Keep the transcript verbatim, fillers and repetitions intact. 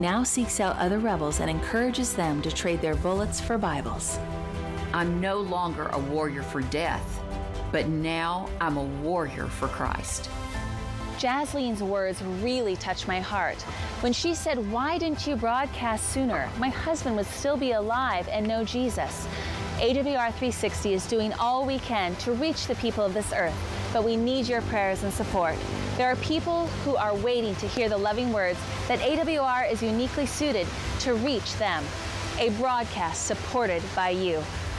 now seeks out other rebels and encourages them to trade their bullets for Bibles. I'm no longer a warrior for death, but now I'm a warrior for Christ. Jaslene's words really touched my heart. When she said, "Why didn't you broadcast sooner? My husband would still be alive and know Jesus." A W R three sixty is doing all we can to reach the people of this earth, but we need your prayers and support. There are people who are waiting to hear the loving words that A W R is uniquely suited to reach them. A broadcast supported by you.